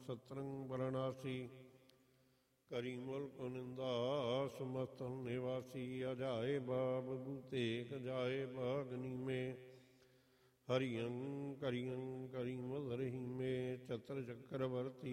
सत्रंग वरणासी करी मुल्क निंदा समस्तन निवासी अजाए बाब बूतेक जाए बागनी में हरियं करियं करी मल रही में चतर चक्रवर्ती